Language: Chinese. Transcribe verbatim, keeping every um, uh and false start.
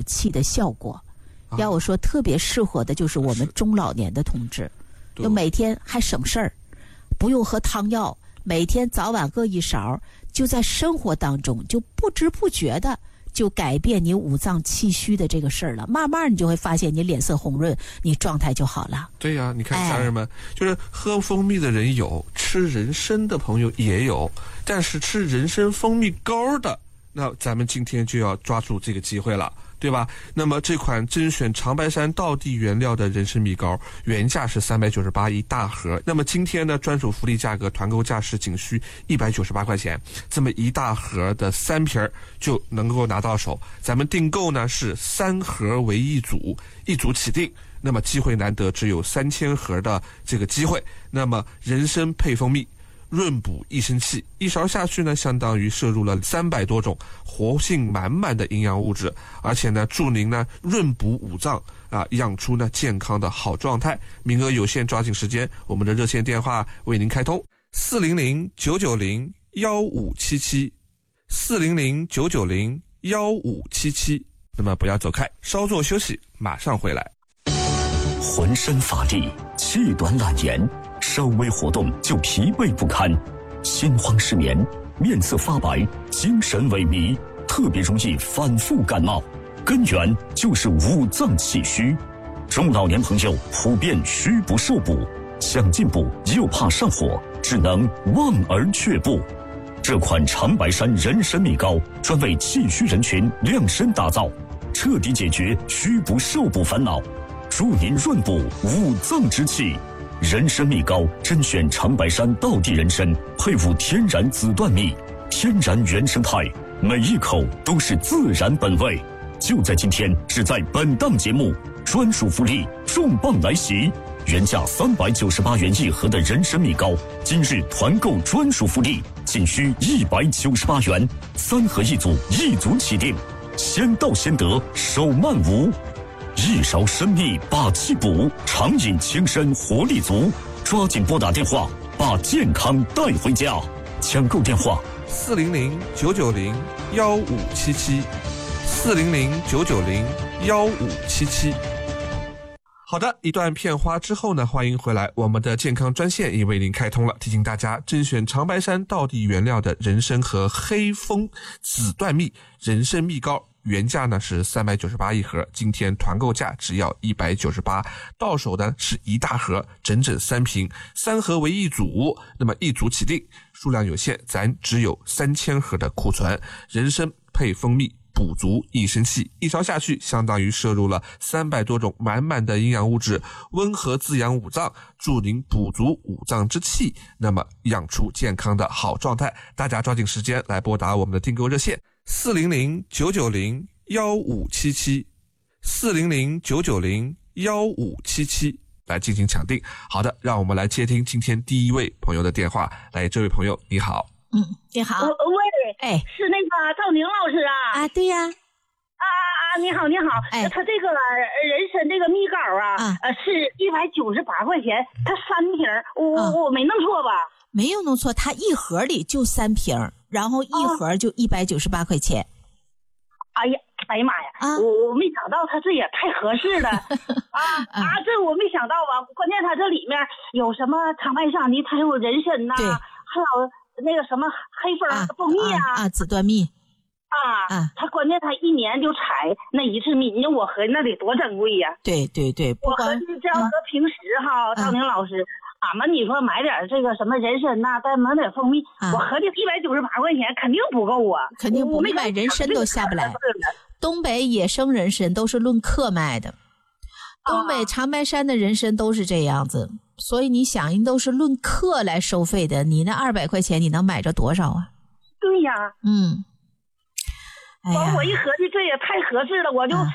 气的效果。要我说，特别适合的就是我们中老年的同志，就每天还省事儿，不用喝汤药，每天早晚各一勺，就在生活当中就不知不觉的就改变你五脏气虚的这个事儿了。慢慢你就会发现你脸色红润，你状态就好了。 对呀、啊，你看家人们、哎，就是喝蜂蜜的人有，吃人参的朋友也有，但是吃人参蜂蜜膏的，那咱们今天就要抓住这个机会了。对吧？那么这款甄选长白山道地原料的人参蜜膏，原价是三百九十八一大盒。那么今天呢，专属福利价格团购价是仅需一百九十八块钱，这么一大盒的三瓶就能够拿到手。咱们订购呢是三盒为一组，一组起订。那么机会难得，只有三千盒的这个机会。那么人参配蜂蜜，润补益生气，一勺下去呢，相当于摄入了三百多种活性满满的营养物质，而且呢，助您呢润补五脏啊，养出呢健康的好状态。名额有限，抓紧时间，我们的热线电话为您开通：四零零九九零幺五七七，四零零九九零幺五七七。那么不要走开，稍作休息，马上回来。 浑身乏力，气短懒言，稍微活动就疲惫不堪，心慌失眠，面色发白，精神萎靡，特别容易反复感冒，根源就是五脏气虚。中老年朋友普遍虚不受补，想进补又怕上火，只能望而却步。这款长白山人参蜜膏专为气虚人群量身打造，彻底解决虚不受补烦恼，助您润补五脏之气。人参蜜膏甄选长白山道地人参，配伍天然紫椴蜜，天然原生态，每一口都是自然本味。就在今天，只在本档节目专属福利重磅来袭，原价三百九十八元一盒的人参蜜膏，今日团购专属福利仅需一百九十八元，三盒一组，一组起订，先到先得，手慢无。一勺参蜜把气补，常饮轻身活力足，抓紧拨打电话，把健康带回家。抢购电话： 四零零九九零幺五七七，四零零九九零幺五七七。好的，一段片花之后呢，欢迎回来，我们的健康专线也为您开通了。提醒大家，甄选长白山道地原料的人参和黑蜂紫椴蜜人参蜜膏，原价呢是三百九十八一盒，今天团购价只要一百九十八，到手呢是一大盒，整整三瓶，三盒为一组，那么一组起订，数量有限，咱只有三千盒的库存。人参配蜂蜜，补足益生气，一勺下去相当于摄入了三百多种满满的营养物质，温和滋养五脏，助您补足五脏之气，那么养出健康的好状态。大家抓紧时间来拨打我们的订购热线四零零九九零幺五七七，四零零九九零幺五七七来进行抢订。好的，让我们来接听今天第一位朋友的电话。来，这位朋友你好。 嗯，你好。 呃、喂， 哎， 是那个赵宁老师啊？ 啊，对呀。 啊啊啊！你好，你好。哎，他这个人参这个蜜膏啊，啊呃，是一百九十八块钱，他三瓶，我、啊、我没弄错吧？ 没有弄错，他一盒里就三瓶，然后一盒就一百九十八块钱。 哎呀，哎呀妈呀！啊、我我没想到他这也太合适了啊啊！这我没想到啊！关键他这里面有什么长白山的，它有人参呐、啊，还有那个什么黑蜂蜂蜜啊， 啊，啊紫椴蜜啊啊！他关键他一年就采那一次蜜，你说我合计那得多珍贵呀！ 对对对，不我合计这样和平时哈，赵宁老师。俺们你说买点这个什么人参呐、啊，再买点蜂蜜，啊、我合计一百九十八块钱肯定不够啊， 肯定不，你买人参都下不来。东北野生人参都是论克卖的，东北长白山的人参都是这样子，所以你想，人都是论克来收费的，你那二百块钱你能买着多少啊？ 对呀， 嗯，哎呀， 我一合计这也太合适了，我就。啊